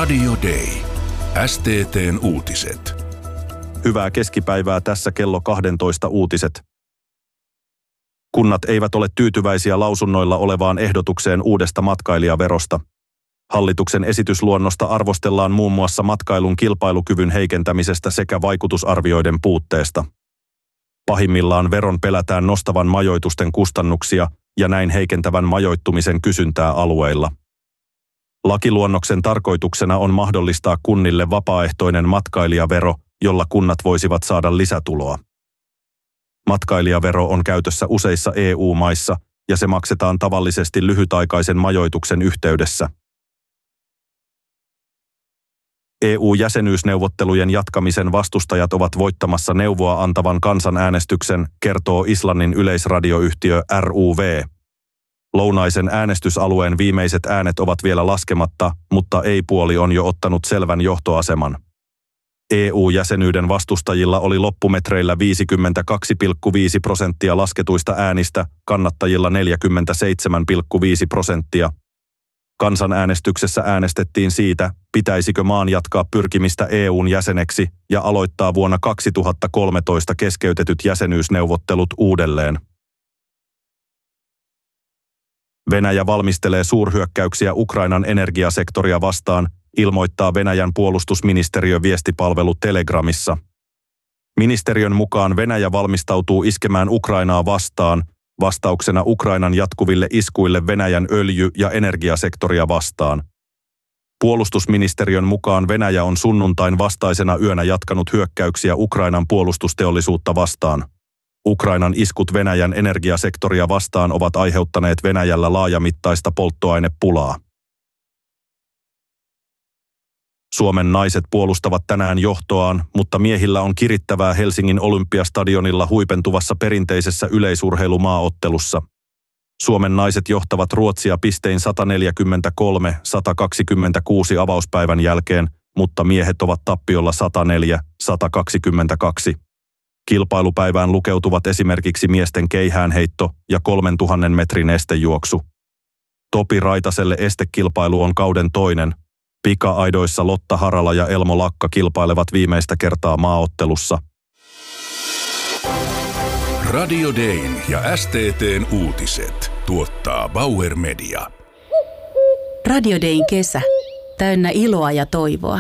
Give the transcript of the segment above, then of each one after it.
Radio Day. STT:n uutiset. Hyvää keskipäivää, tässä kello 12 uutiset. Kunnat eivät ole tyytyväisiä lausunnoilla olevaan ehdotukseen uudesta matkailijaverosta. Hallituksen esitysluonnosta arvostellaan muun muassa matkailun kilpailukyvyn heikentämisestä sekä vaikutusarvioiden puutteesta. Pahimmillaan veron pelätään nostavan majoitusten kustannuksia ja näin heikentävän majoittumisen kysyntää alueilla. Lakiluonnoksen tarkoituksena on mahdollistaa kunnille vapaaehtoinen matkailijavero, jolla kunnat voisivat saada lisätuloa. Matkailijavero on käytössä useissa EU-maissa ja se maksetaan tavallisesti lyhytaikaisen majoituksen yhteydessä. EU-jäsenyysneuvottelujen jatkamisen vastustajat ovat voittamassa neuvoa antavan kansanäänestyksen, kertoo Islannin yleisradioyhtiö RUV. Lounaisen äänestysalueen viimeiset äänet ovat vielä laskematta, mutta ei-puoli on jo ottanut selvän johtoaseman. EU-jäsenyyden vastustajilla oli loppumetreillä 52,5% lasketuista äänistä, kannattajilla 47,5%. Kansanäänestyksessä äänestettiin siitä, pitäisikö maan jatkaa pyrkimistä EU:n jäseneksi ja aloittaa vuonna 2013 keskeytetyt jäsenyysneuvottelut uudelleen. Venäjä valmistelee suurhyökkäyksiä Ukrainan energiasektoria vastaan, ilmoittaa Venäjän puolustusministeriön viestipalvelu Telegramissa. Ministeriön mukaan Venäjä valmistautuu iskemään Ukrainaa vastaan, vastauksena Ukrainan jatkuville iskuille Venäjän öljy- ja energiasektoria vastaan. Puolustusministeriön mukaan Venäjä on sunnuntain vastaisena yönä jatkanut hyökkäyksiä Ukrainan puolustusteollisuutta vastaan. Ukrainan iskut Venäjän energiasektoria vastaan ovat aiheuttaneet Venäjällä laajamittaista polttoainepulaa. Suomen naiset puolustavat tänään johtoaan, mutta miehillä on kirittävää Helsingin Olympiastadionilla huipentuvassa perinteisessä yleisurheilumaaottelussa. Suomen naiset johtavat Ruotsia pistein 143-126 avauspäivän jälkeen, mutta miehet ovat tappiolla 104-122. Kilpailupäivään lukeutuvat esimerkiksi miesten keihäänheitto ja 3000 metrin estejuoksu. Topi Raitaselle estekilpailu on kauden toinen. Pika-aidoissa Lotta Harala ja Elmo Lakka kilpailevat viimeistä kertaa maaottelussa. Radio Dayn ja STT:n uutiset tuottaa Bauer Media. Radio Dayn kesä. Täynnä iloa ja toivoa.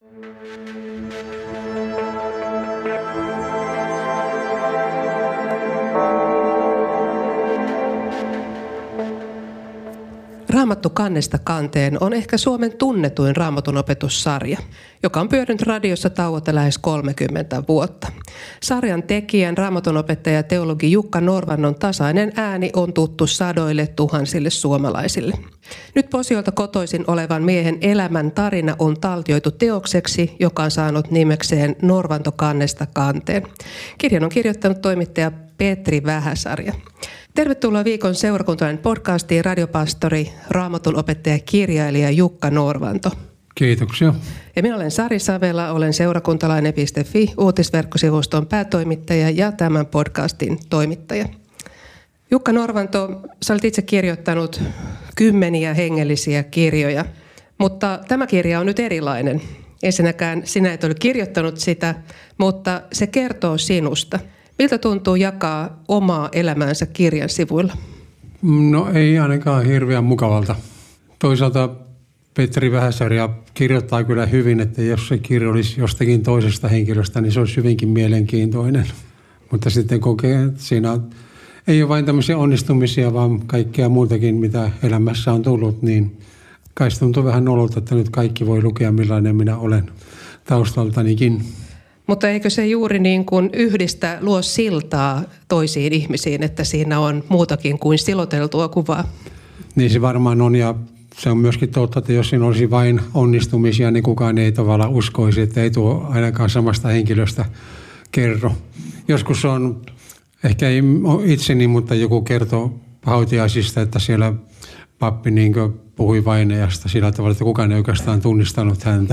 Raamattu kannesta kanteen on ehkä Suomen tunnetuin raamatun opetussarja, joka on pyörinyt radiossa tauotta lähes 30 vuotta. Sarjan tekijän, raamatunopettaja teologi Jukka Norvannon tasainen ääni on tuttu sadoille tuhansille suomalaisille. Nyt Posiolta kotoisin olevan miehen elämän tarina on taltioitu teokseksi, joka on saanut nimekseen Norvanto kannesta kanteen. Kirjan on kirjoittanut toimittaja Petri Vähäsarja. Tervetuloa viikon seurakuntalainen podcastiin radiopastori, raamatun opettaja ja kirjailija Jukka Norvanto. Kiitoksia. Ja minä olen Sari Savela, olen seurakuntalainen.fi uutisverkkosivuston päätoimittaja ja tämän podcastin toimittaja. Jukka Norvanto, sä olet itse kirjoittanut kymmeniä hengellisiä kirjoja, mutta tämä kirja on nyt erilainen. Ensinnäkään sinä et ole kirjoittanut sitä, mutta se kertoo sinusta. Miltä tuntuu jakaa omaa elämäänsä kirjan sivuilla? No ei ainakaan hirveän mukavalta. Toisaalta Petri Vähäsarja kirjoittaa kyllä hyvin, että jos se kirja olisi jostakin toisesta henkilöstä, niin se olisi hyvinkin mielenkiintoinen. Mutta sitten kokee, että siinä ei ole vain tämmöisiä onnistumisia, vaan kaikkea muutakin, mitä elämässä on tullut, niin kai se tuntuu vähän nololta, että nyt kaikki voi lukea, millainen minä olen taustaltanikin. Mutta eikö se juuri niin kuin yhdistä luo siltaa toisiin ihmisiin, että siinä on muutakin kuin siloteltua kuvaa? Niin se varmaan on, ja se on myöskin totta, että jos siinä olisi vain onnistumisia, niin kukaan ei tavallaan uskoisi, että ei tuo ainakaan samasta henkilöstä kerro. Joskus on, ehkä ei itseni, mutta joku kertoo hautiaisista, että siellä pappi niin puhui vainajasta sillä tavalla, että kukaan ei oikeastaan tunnistanut häntä.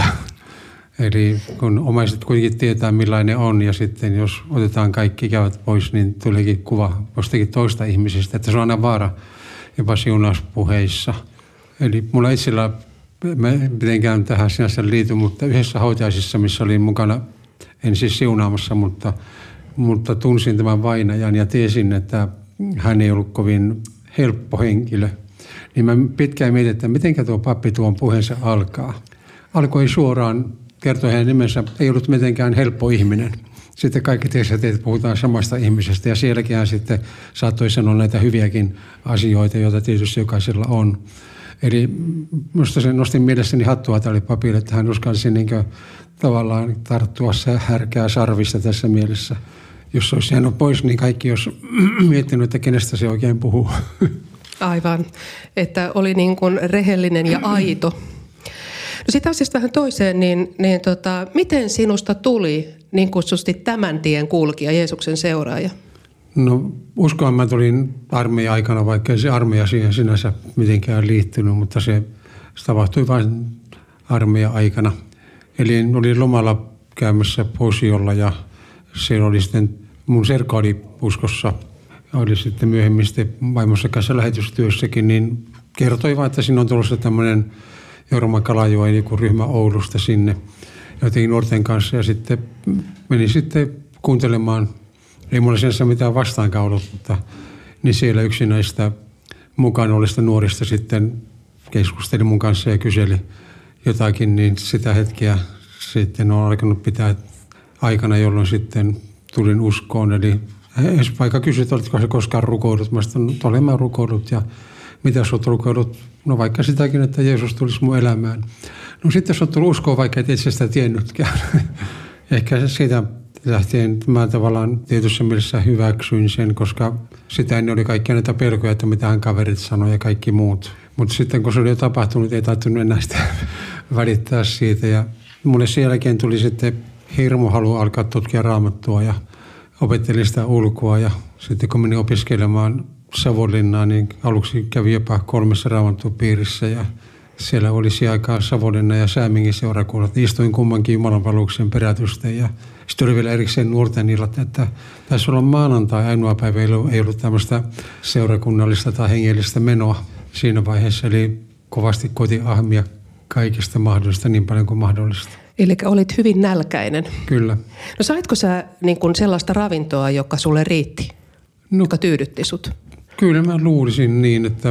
Eli kun omaiset kuitenkin tietää millainen on ja sitten jos otetaan kaikki ikävät pois, niin tuleekin kuva jostakin toista ihmisistä, että se on aina vaara jopa siunauspuheissa. Eli mulla itsellä mä mitenkään tähän sinänsä liity, mutta yhdessä hautajaisissa, missä olin mukana, en siis siunaamassa, mutta tunsin tämän vainajan ja tiesin, että hän ei ollut kovin helppo henkilö. Niin mä pitkään mietin, että mitenkä tuo pappi tuon puheensa alkaa. Alkoi suoraan kertoa hänen nimensä, ei ollut mitenkään helppo ihminen. Sitten kaikki tiesivät, että puhutaan samasta ihmisestä ja sielläkin hän sitten saattoi sanoa näitä hyviäkin asioita, joita tietysti jokaisella on. Eli minusta se nostin mielessäni hattua tälle papille, että hän uskalsi niin tavallaan tarttua härkää sarvista tässä mielessä. Jos olisi jäänyt pois, niin kaikki olisi miettinyt, että kenestä se oikein puhuu. Aivan, että oli niin kuin rehellinen ja aito. No sitten asiasta vähän toiseen, miten sinusta tuli niin kutsusti tämän tien kulkija, Jeesuksen seuraaja? No uskoan mä tulin armeijan aikana, vaikka ei se armeija siihen sinänsä mitenkään liittynyt, mutta se tapahtui vain armeijan aikana. Eli olin lomalla käymässä Posiolla ja siellä oli sitten mun serkka oli uskossa. Oli sitten myöhemmin sitten vaimossa kanssa lähetystyössäkin, niin kertoi vaan, että siinä on tulossa tämmöinen Jorma Kalajoen joku ryhmä Oulusta sinne jotenkin nuorten kanssa ja sitten menin sitten kuuntelemaan. Ei mulla sinänsä mitään vastaankaan ollut, mutta niin siellä yksi näistä mukana olista nuorista sitten keskusteli mun kanssa ja kyseli jotakin, niin sitä hetkeä sitten on alkanut pitää aikana, jolloin sitten tulin uskoon. Eli vaikka kysyt, oletko se koskaan rukoillut, mä sanoin, että olen mä rukoillut ja mitä sä oot rukoillut? No vaikka sitäkin, että Jeesus tulisi mun elämään. No sitten sä oot tullut uskoon, vaikka et itse sitä tiennytkään. Ehkä siitä lähtien mä tavallaan tietyssä mielessä hyväksyin sen, koska sitä ennen oli kaikkia näitä pelkoja, että mitä kaverit sanoi ja kaikki muut. Mutta sitten kun se oli jo tapahtunut, ei taittunut enää sitä välittää siitä. Ja mulle sen jälkeen tuli sitten hirmu halu alkaa tutkia Raamattua ja opettelin sitä ulkoa. Ja sitten kun menin opiskelemaan Savonlinnaan, niin aluksi kävi jopa 3 raamattupiirissä ja siellä oli siihen aikaan Savonlinna ja Säämingin seurakunnat. Istuin kummankin jumalanpalveluksen perätysten ja sitten oli vielä erikseen nuorten illat, että taisi olla maanantai ainoa päivä, ei ollut tämmöistä seurakunnallista tai hengellistä menoa siinä vaiheessa. Eli kovasti koitin ahmia kaikista mahdollista niin paljon kuin mahdollista. Eli olit hyvin nälkäinen. Kyllä. No saitko sä niin kun sellaista ravintoa, joka sulle riitti, joka tyydytti sut? Kyllä mä luulisin niin, että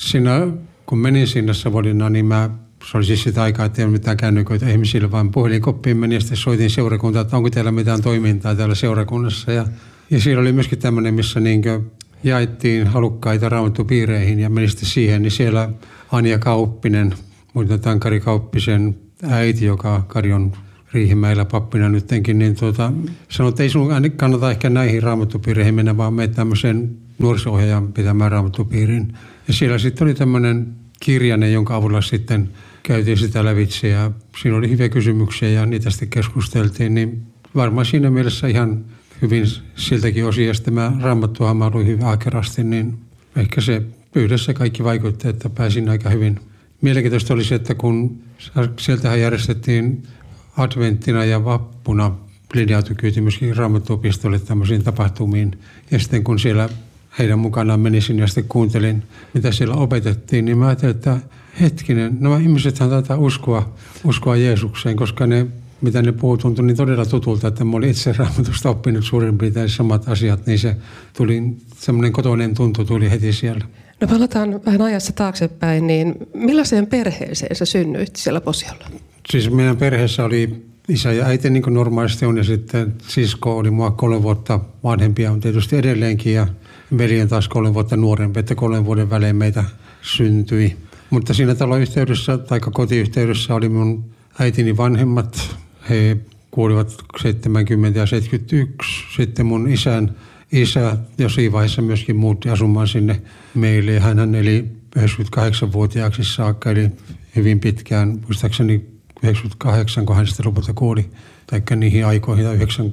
kun menin sinne Savonlinnaan, niin se oli siis sitä aikaa, että ei ole mitään kännyköitä ihmisille, vaan puhelinkoppiin menin ja sitten soitin seurakuntaan, että onko teillä mitään toimintaa täällä seurakunnassa. Ja siellä oli myöskin tämmöinen, missä jaettiin halukkaita raamattupiireihin ja menin sitten siihen, niin siellä Anja Kauppinen, muuten Kari Kauppisen äiti, joka Kari on Riihimäellä pappina nyttenkin, niin sanoi, että ei sun kannata ehkä näihin raamattupiireihin mennä, vaan mene tämmöisen nuoriso-ohjaajan pitämään raamattupiirin. Ja siellä sitten oli tämmöinen kirjainen, jonka avulla sitten käytiin sitä lävitse ja siinä oli hyviä kysymyksiä ja niitä sitten keskusteltiin, niin varmaan siinä mielessä ihan hyvin siltäkin osin. Ja sitten mä Raamattua mä luin hyvin ahkerasti, niin ehkä se yhdessä kaikki vaikutti, että pääsin aika hyvin. Mielenkiintoista oli se, että kun sieltähän järjestettiin adventtina ja vappuna linja-autokyyti myöskin Raamattuopistolle tämmöisiin tapahtumiin. Ja sitten kun siellä heidän mukanaan menisin ja sitten kuuntelin, mitä siellä opetettiin, niin mä ajattelin, että hetkinen, nämä ihmisethän taitaa uskoa Jeesukseen, koska ne, mitä ne puhuu, tuntui niin todella tutulta, että mä olin itse Raamatusta oppinut suurin piirtein samat asiat, niin se tuli, semmoinen kotoinen tuntu tuli heti siellä. No palataan vähän ajassa taaksepäin, niin millaiseen perheeseen sä synnyit siellä Posiolla? Siis meidän perheessä oli isä ja äiti niin kuin normaalisti on ja sitten sisko oli mua 3 vuotta vanhempia on tietysti edelleenkin ja veljen taas 3 vuotta nuorempi, että 3 vuoden välein meitä syntyi. Mutta siinä taloyhteydessä tai kotiyhteydessä oli mun äitini vanhemmat. He kuolivat 70 ja 71. Sitten mun isä jossain vaiheessa myöskin muutti asumaan sinne meille. Hän eli 98-vuotiaaksi saakka, eli hyvin pitkään, muistaakseni 98, kun hän sitten lopulta kuoli, tai niihin aikoihin,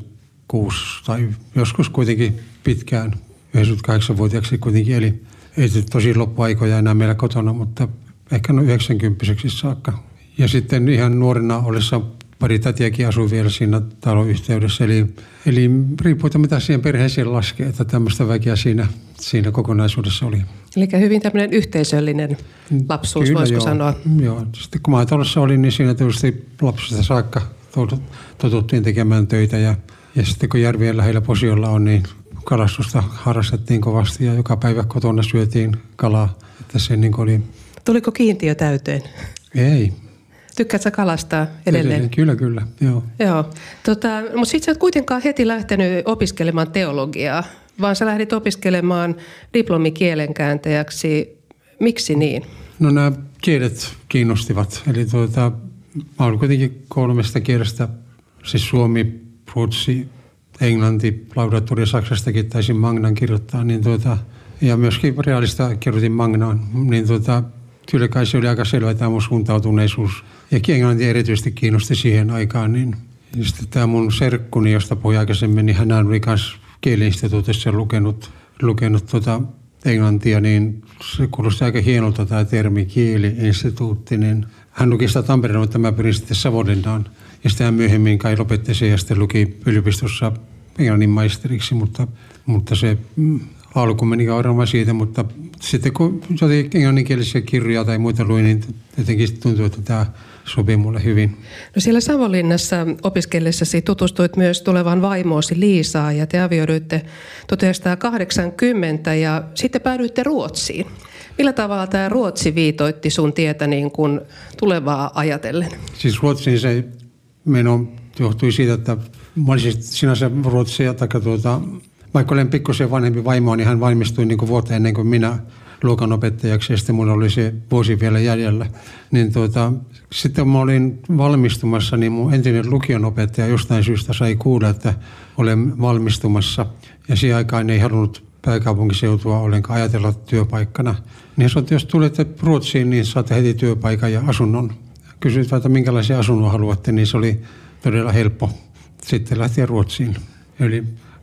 96 tai joskus kuitenkin pitkään, 98-vuotiaaksi kuitenkin, eli ei tosi loppuaikoja enää meillä kotona, mutta ehkä 90-vuotiaaksi saakka. Ja sitten ihan nuorena ollessa pari tätiäkin asui vielä siinä talon yhteydessä. Eli riippuu, mitä siihen perheeseen laskee, että tämmöistä väkeä siinä kokonaisuudessa oli. Eli hyvin tämmöinen yhteisöllinen lapsuus, kyllä, voisiko sanoa? Joo. Sitten kun maatalossa olin, niin siinä tietysti lapsesta saakka totuttiin tekemään töitä. Ja sitten kun järvien lähellä Posiolla on, niin kalastusta harrastettiin kovasti ja joka päivä kotona syötiin kalaa. Että se niin oli... Tuliko kiintiö täyteen? Ei. Tykkäätkö sä kalastaa edelleen? Kyllä, joo. Mutta sitten sä et kuitenkaan heti lähtenyt opiskelemaan teologiaa, vaan sä lähdit opiskelemaan diplomikielenkääntäjäksi. Miksi niin? No nämä kielet kiinnostivat. Eli mä olin kuitenkin 3 kielestä, siis suomi, ruotsi, englanti, laudatuuri saksastakin taisin Magnan kirjoittaa, niin ja myöskin realista kirjoitin Magnaan, niin kyllä kai se oli aika selvä tämä mun suuntautuneisuus. Ja englanti erityisesti kiinnosti siihen aikaan, niin sitten tämä mun serkkuni, josta puhui aikaisemmin, niin hän oli myös kieli-instituutissa lukenut englantia, niin se kuulosti aika hienolta tämä termi kieli-instituutti, niin hän luki sitä Tampereella, mutta mä pyrin sitten Savonlinnaan. Ja sitten hän myöhemmin kai lopetti sen ja sitten luki yliopistossa englannin maisteriksi, mutta se alku meni varmaan siitä, mutta sitten kun jotenkin englanninkielisiä kirjoja tai muita luin, niin jotenkin tuntui, että tämä sopii mulle hyvin. No siellä Savonlinnassa opiskellessasi tutustuit myös tulevaan vaimoosi Liisaan ja te avioiduitte 1980 ja sitten päädyitte Ruotsiin. Millä tavalla tämä Ruotsi viitoitti sun tietä niin kuin tulevaa ajatellen? Siis Ruotsiin se meno johtui siitä, että mä olisin sinänsä Ruotsia, vaikka olen pikkusen vanhempi vaimoa, niin hän valmistui niin kuin vuotta ennen kuin minä luokanopettajaksi ja sitten mulla oli se vuosi vielä jäljellä. Niin sitten kun mä olin valmistumassa, niin mun entinen lukionopettaja jostain syystä sai kuulla, että olen valmistumassa ja siihen aikaan ei halunnut pääkaupunkiseutua ollenkaan ajatella työpaikkana. Niin sanoi, että jos tulette Ruotsiin, niin saatte heti työpaikan ja asunnon. Kysyit, että minkälaisia asunnon haluatte, niin se oli todella helppo sitten lähteä Ruotsiin. Eli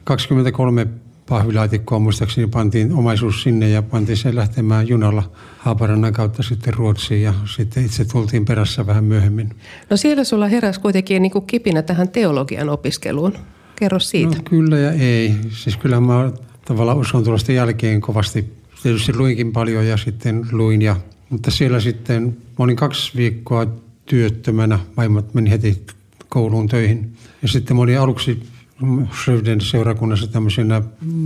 23 pahvilaatikkoa muistaakseni pantiin omaisuus sinne ja pantiin sen lähtemään junalla Haaparannan kautta sitten Ruotsiin ja sitten itse tultiin perässä vähän myöhemmin. No siellä sulla heräsi kuitenkin niin kuin kipinä tähän teologian opiskeluun. Kerro siitä. No kyllä ja ei. Siis kyllä mä tavallaan uskontulosta jälkeen kovasti. Tietysti luinkin paljon ja sitten luin. Mutta siellä sitten mä olin 2 viikkoa työttömänä. Vaimot meni heti kouluun töihin. Ja sitten mä olin aluksi Sövden seurakunnassa tämmöisenä,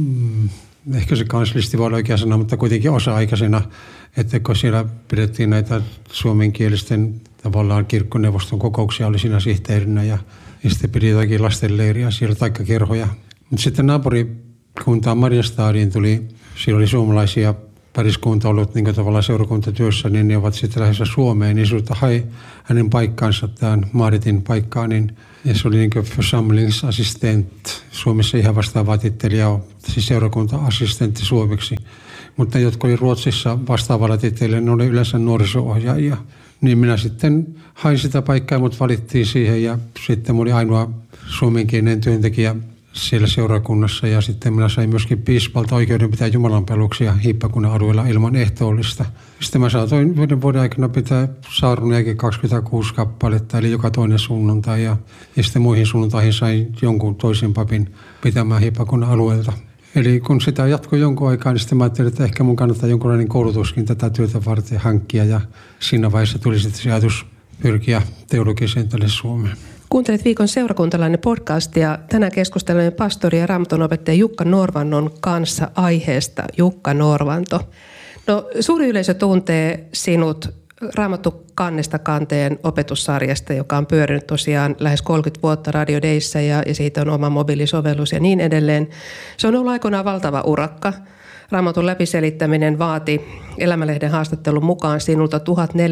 ehkä se kanslisti voi olla oikea sana, mutta kuitenkin osa-aikaisena, että kun siellä pidettiin näitä suomenkielisten tavallaan kirkkoneuvoston kokouksia, oli siinä sihteerinä ja sitten pidi jotakin lastenleiriä siellä taikka kerhoja. Mutta sitten naapurikuntaan Mariestadiin tuli, siellä oli suomalaisia pariskunta ollut niin tavallaan seurakuntatyössä, niin ne ovat sitten lähdössä Suomeen, niin sinulta hai hänen paikkaansa, tämän Maaritin paikkaa, niin ja se oli niin kuin församlingsassistent, Suomessa ihan vastaava titteli, siis seurakunta-assistentti suomeksi. Mutta jotka oli Ruotsissa vastaavalla tittelillä, ne oli yleensä nuoriso-ohjaajia. Niin minä sitten hain sitä paikkaa, mut valittiin siihen ja sitten oli ainoa suomenkielinen työntekijä siellä seurakunnassa. Ja sitten minä sain myöskin piispalta oikeuden pitää jumalanpalveluksia Hiippakunnan alueella ilman ehtoollista. Sitten mä saatoin 1 vuoden aikana pitää saarnojakin 26 kappaletta, eli joka toinen sunnuntai. Ja sitten muihin sunnuntaihin sain jonkun toisen papin pitämään Hiippakunnan alueelta. Eli kun sitä jatkoi jonkun aikaa, niin sitten mä ajattelin, että ehkä mun kannattaa jonkunlainen koulutuskin tätä työtä varten hankkia. Ja siinä vaiheessa tuli sitten se ajatus pyrkiä teologiseen tänne Suomeen. Kuuntelet Viikon seurakuntalainen podcast ja tänään keskustelemme pastori ja raamatunopettaja Jukka Norvannon kanssa aiheesta Jukka Norvanto. No, suuri yleisö tuntee sinut Raamattu kannesta kanteen opetussarjasta, joka on pyörinyt tosiaan lähes 30 vuotta Radio Dayssä ja siitä on oma mobiilisovellus ja niin edelleen. Se on ollut aikoinaan valtava urakka. Raamatun läpiselittäminen vaati Elämälehden haastattelun mukaan sinulta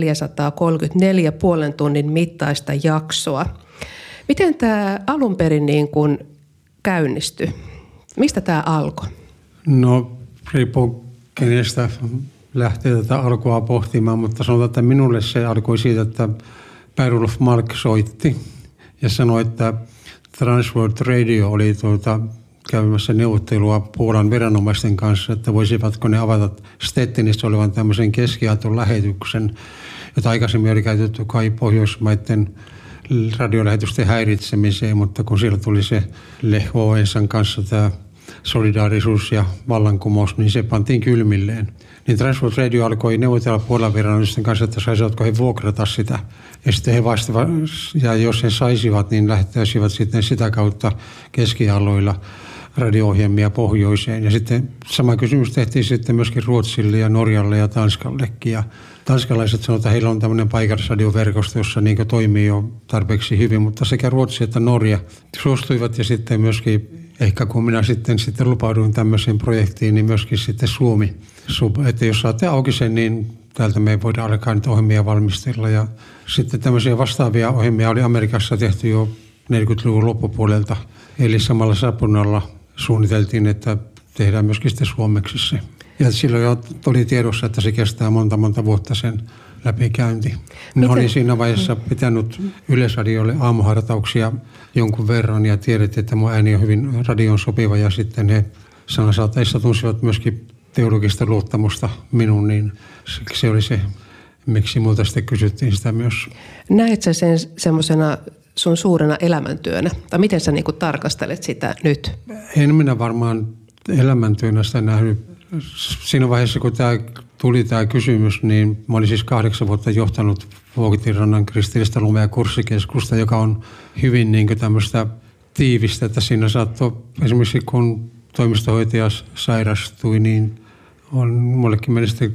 1434 puolen tunnin mittaista jaksoa. Miten tämä alun perin niin kuin käynnistyi? Mistä tämä alkoi? No, riippuu kenestä lähtee tätä alkua pohtimaan, mutta sanotaan, että minulle se alkoi siitä, että Per-Olof Mark soitti ja sanoi, että Transworld Radio oli käymässä neuvottelua Puolan viranomaisten kanssa, että voisivatko ne avata Stettinissä olevan tämmöisen keskiaatun lähetyksen, jota aikaisemmin oli käytetty kai Pohjoismaiden radiolähetysten häiritsemiseen, mutta kun siellä tuli se Lech Wałęsan kanssa tämä solidaarisuus ja vallankumous, niin se pantiin kylmilleen. Niin Transworld Radio alkoi neuvotella Puolan viranomaisten kanssa, että saisivatko he vuokrata sitä. Ja sitten he vastaavat, ja jos he saisivat, niin lähtäisivät sitten sitä kautta keskialoilla radio-ohjelmia pohjoiseen. Ja sitten sama kysymys tehtiin sitten myöskin Ruotsille ja Norjalle ja Tanskallekin. Ja tanskalaiset sanoivat, että heillä on tämmöinen paikallisradioverkosto, jossa niin toimii jo tarpeeksi hyvin, mutta sekä Ruotsi että Norja suostuivat ja sitten myöskin, ehkä kun minä sitten lupauduin tämmöiseen projektiin, niin myöskin sitten Suomi. Että jos saatte auki sen, niin täältä me voidaan alkaa nyt ohjelmia valmistella. Ja sitten tämmöisiä vastaavia ohjelmia oli Amerikassa tehty jo 40-luvun loppupuolelta. Eli samalla sapunalla suunniteltiin, että tehdään myöskin sitten suomeksi se. Ja silloin jo oli tiedossa, että se kestää monta vuotta sen läpikäynti. Ne oli siinä vaiheessa pitänyt Yleisradiolle aamuhartauksia jonkun verran ja tiedettiin, että mun ääni on hyvin radion sopiva ja sitten he sanasaateissa tunsivat myöskin teologista luottamusta minun, niin se oli se, miksi multa sitten kysyttiin sitä myös. Näet sä sen semmoisena sun suurena elämäntyönä? Tai miten sä niinku tarkastelet sitä nyt? En minä varmaan elämäntyönä sitä nähnyt. Siinä vaiheessa, kun tuli tämä kysymys, niin mä olin siis 8 vuotta johtanut Vuokitinrannan kristillistä lumea kurssikeskusta, joka on hyvin niin kuin tämmöistä tiivistä, että siinä saattoi esimerkiksi kun toimistohoitaja sairastui, niin on mullekin meni sitten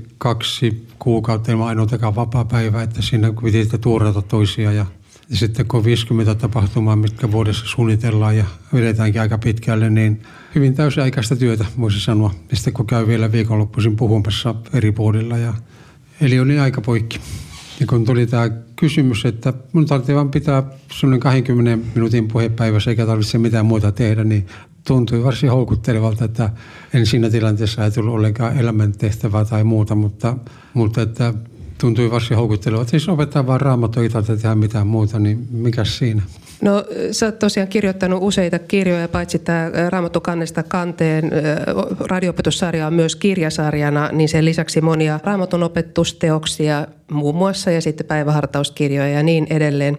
2 kuukautta ilman ainoatakaan vapaa-päivää, että siinä piti tuurata toisia ja sitten kun 50 tapahtumaa, mitkä vuodessa suunnitellaan ja vedetäänkin aika pitkälle, niin hyvin täysiaikaista työtä voisi sanoa. Ja sitten kun käy vielä viikonloppuisin puhumassa eri puolilla. Eli oli aika poikki. Ja kun tuli tämä kysymys, että minun tarvitsee vaan pitää sellainen 20 minuutin puhepäivässä eikä tarvitse mitään muuta tehdä, niin tuntui varsin houkuttelevalta, että en siinä tilanteessa ajatellut ollenkaan elämäntehtävää tai muuta, mutta että tuntui varsin houkuttelevalta. Siis opettaa vaan Raamattua, ei tarvitse tehdä mitään muuta, niin mikäs siinä? No sä oot tosiaan kirjoittanut useita kirjoja, paitsi tämä Raamattu kannesta kanteen radio-opetussarja on myös kirjasarjana, niin sen lisäksi monia Raamatun opetusteoksia muun muassa ja sitten päivähartauskirjoja ja niin edelleen.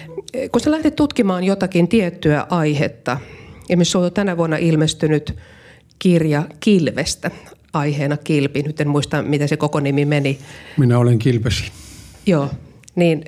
Kun sä lähdet tutkimaan jotakin tiettyä aihetta, esimerkiksi on tänä vuonna ilmestynyt kirja Kilvestä, aiheena kilpi. Nyt en muista, miten se koko nimi meni. Minä olen kilpesi. Joo, niin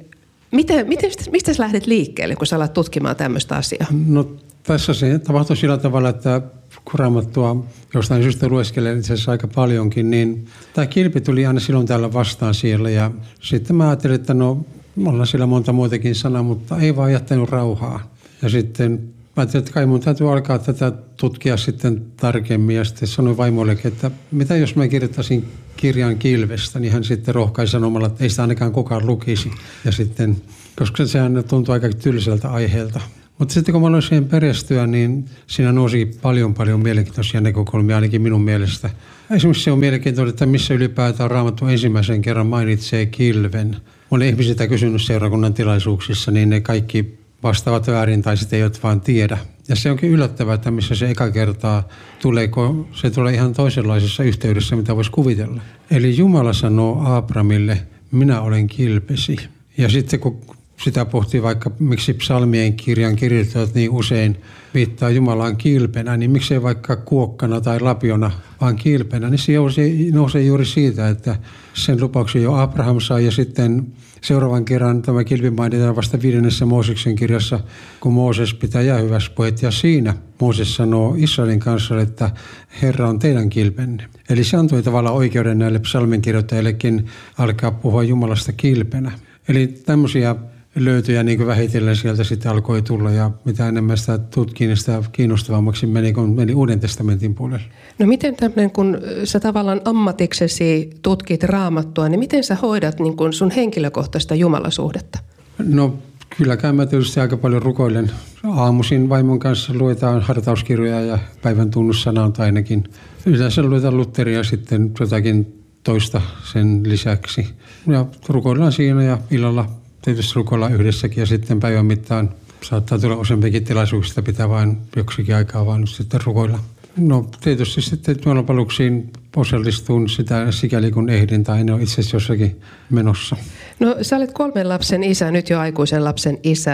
mistä sä lähdet liikkeelle, kun sä alat tutkimaan tämmöistä asiaa? No tässä se tapahtui sillä tavalla, että kun Raamattua jostain syystä lueskelen itse asiassa aika paljonkin, niin tämä kilpi tuli aina silloin täällä vastaan siellä. Ja sitten mä ajattelin, että no ollaan siellä monta muutakin sanaa, mutta ei vaan jättänyt rauhaa. Ja sitten mä ajattelin, että kai mun täytyy alkaa tätä tutkia sitten tarkemmin. Ja sitten sanoin vaimollekin, että mitä jos mä kirjoittaisin kirjan Kilvestä, niin hän sitten rohkaisi sanomalla, että ei sitä ainakaan kukaan lukisi. Ja sitten, koska sehän tuntui aika tylsältä aiheelta. Mutta sitten kun mä aloin siihen perehtyä, niin siinä nousi paljon mielenkiintoisia näkökulmia ainakin minun mielestä. Esimerkiksi se on mielenkiintoista, että missä ylipäätään Raamattu ensimmäisen kerran mainitsee kilven. Mä olen ihmisiltä kysynyt seurakunnan tilaisuuksissa, niin ne kaikki vastaavat väärin tai sitten eivät vaan tiedä. Ja se onkin yllättävää, että missä se eka kertaa tuleeko, se tulee ihan toisenlaisessa yhteydessä, mitä voisi kuvitella. Eli Jumala sanoo Abrahamille, minä olen kilpesi. Ja sitten kun sitä pohtii vaikka, miksi psalmien kirjan kirjoittajat niin usein viittaa Jumalaan kilpenä, niin miksei vaikka kuokkana tai lapiona, vaan kilpenä, niin se nousee juuri siitä, että sen lupauksen jo Abraham sai ja sitten seuraavan kerran tämä kilpi mainitaan vasta 5. Mooseksen kirjassa, kun Mooses pitää jäähyväispuhet ja siinä Mooses sanoo Israelin kansalle, että Herra on teidän kilpenne. Eli se antoi tavallaan oikeuden näille psalminkirjoittajillekin alkaa puhua Jumalasta kilpenä. Eli tämmöisiä löytöjä niin kuin vähitellen sieltä sitten alkoi tulla ja mitä enemmän sitä tutkin, niin sitä kiinnostavammaksi meni Uuden testamentin puolelle. No miten tämmöinen, kun sä tavallaan ammatiksesi tutkit Raamattua, niin miten sä hoidat niin kuin sun henkilökohtaista jumalasuhdetta? No kylläkään mä tietysti aika paljon rukoilen. Aamuisin vaimon kanssa luetaan hartauskirjoja ja päivän tunnussanaa ainakin. Yleensä luetaan Lutheria sitten jotakin toista sen lisäksi. Ja rukoillaan siinä ja illalla tietysti rukoillaan yhdessäkin ja sitten päivän mittaan saattaa tulla useampikin tilaisuuksista, pitää vain joksikin aikaa vaan sitten rukoilla. No tietysti sitten jumalanpalveluksiin osallistun sitä sikäli kun ehdin tai ne on itse asiassa jossakin menossa. No sä olet 3 lapsen isä, nyt jo aikuisen lapsen isä.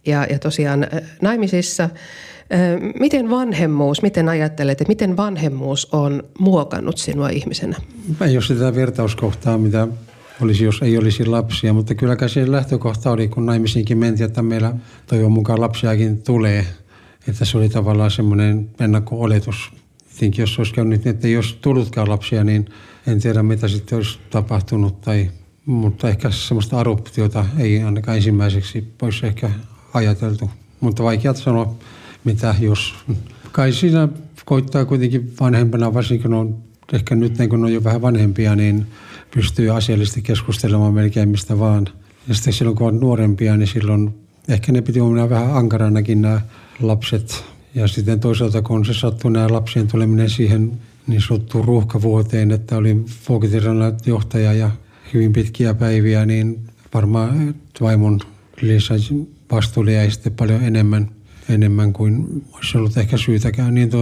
ja tosiaan naimisissa. Miten ajattelet, että miten vanhemmuus on muokannut sinua ihmisenä? Ei ole sitä vertauskohtaa, mitä olisi, jos ei olisi lapsia, mutta kyllä se lähtökohta oli, kun naimisiinkin mentiin, että meillä toivon mukaan lapsiakin tulee. Että se oli tavallaan semmoinen ennakko-oletus. Tietenkin jos olisi käynyt, että ei olisi tullutkaan lapsia, niin en tiedä mitä sitten olisi tapahtunut. Mutta ehkä semmoista adoptiota ei ainakaan ensimmäiseksi olisi ehkä ajateltu. Mutta vaikea sanoa, mitä jos. Kai siinä koittaa kuitenkin vanhempana, varsinkin kun on ehkä nyt kun on jo vähän vanhempia, niin pystyy asiallisesti keskustelemaan melkein mistä vaan. Ja sitten silloin kun on nuorempia, niin silloin ehkä ne piti olla vähän ankaranakin nämä lapset. Ja sitten toisaalta kun se sattui nämä lapsien tuleminen siihen niin sanottuun ruuhkavuoteen, että oli vuokitirannan johtaja ja hyvin pitkiä päiviä, niin varmaan vaimon lisäsi vastuulle jäi sitten paljon enemmän kuin olisi ollut ehkä syytäkään. Niin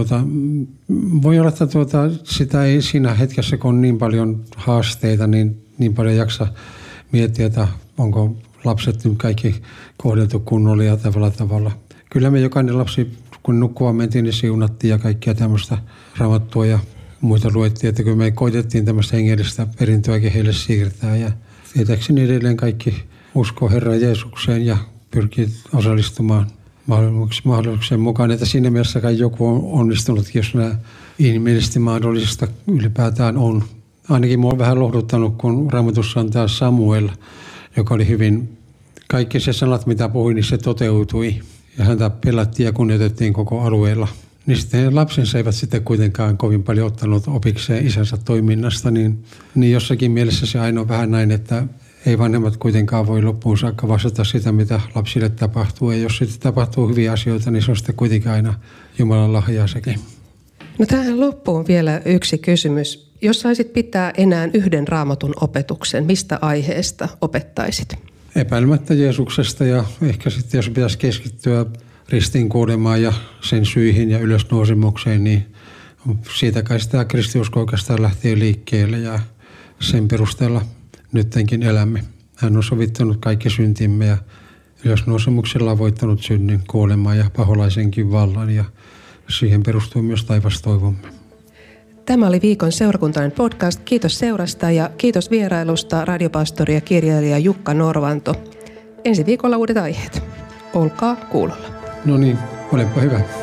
voi olla, että sitä ei siinä hetkessä, kun on niin paljon haasteita, niin paljon jaksa miettiä, että onko lapset nyt kaikki kohdeltu kunnolla ja tavalla. Kyllä me jokainen lapsi, kun nukkua mentiin, niin siunattiin ja kaikkia tämmöistä raamattua ja muita luettiin, että kun me koitettiin tämmöistä hengellistä perintöäkin heille siirtää. Ja tietääkseni edelleen kaikki uskoo Herran Jeesukseen ja pyrkii osallistumaan mahdollisuuksien mukaan. Että siinä mielessä kai joku on onnistunut, jos nämä inhimillisesti mahdollista ylipäätään on. Ainakin minua on vähän lohduttanut, kun Raamatussa on tämä Samuel, joka oli hyvin, kaikki se sanat mitä puhui, niin se toteutui. Ja häntä pelättiin ja kunnioitettiin koko alueella. Niin sitten lapsensa eivät sitten kuitenkaan kovin paljon ottanut opikseen isänsä toiminnasta, niin jossakin mielessä se aina on vähän näin, että ei vanhemmat kuitenkaan voi loppuun saakka vastata sitä, mitä lapsille tapahtuu. Ja jos sitten tapahtuu hyviä asioita, niin se on sitten kuitenkin aina Jumalan lahjaa sekin. No tähän loppuun vielä yksi kysymys. Jos saisit pitää enää yhden Raamatun opetuksen, mistä aiheesta opettaisit? Epäilemättä Jeesuksesta ja ehkä sitten jos pitäisi keskittyä ristiinkuolemaan ja sen syihin ja ylösnousemukseen, niin siitä kai sitä kristiusko oikeastaan lähtee liikkeelle ja sen perusteella nyttenkin elämme. Hän on sovittanut kaikki syntimme ja ylösnousemuksella on voittanut synnin, kuolemaa ja paholaisenkin vallan ja siihen perustuu myös taivastoivomme. Tämä oli viikon seurakuntainen podcast. Kiitos seurasta ja kiitos vierailusta radiopastori ja kirjailija Jukka Norvanto. Ensi viikolla uudet aiheet. Olkaa kuulolla. No niin, olepa hyvä.